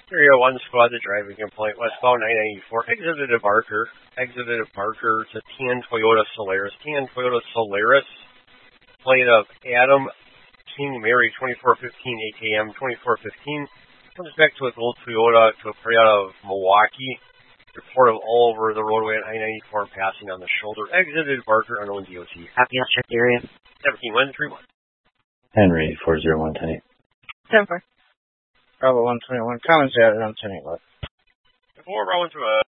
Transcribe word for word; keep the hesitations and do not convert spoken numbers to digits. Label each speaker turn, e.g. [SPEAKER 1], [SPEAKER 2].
[SPEAKER 1] Area one squad, the driving complaint, westbound nine ninety-four, exited at Barker, exited at Barker to Tan Toyota Solaris, Tan Toyota Solaris, plate of Adam King Mary, twenty-four fifteen A K M, twenty-four fifteen, comes back to a gold Toyota to a parade out of Milwaukee, report of all over the roadway at I ninety-four, passing on the shoulder, exited Barker, unknown D O T.
[SPEAKER 2] Copy, I'll check the area.
[SPEAKER 1] seventeen one three one.
[SPEAKER 3] Henry, four zero one ten eight.
[SPEAKER 2] ten four.
[SPEAKER 4] Bravo one twenty-one, comments added on ten eight left.
[SPEAKER 1] four, Bravo one twenty-one.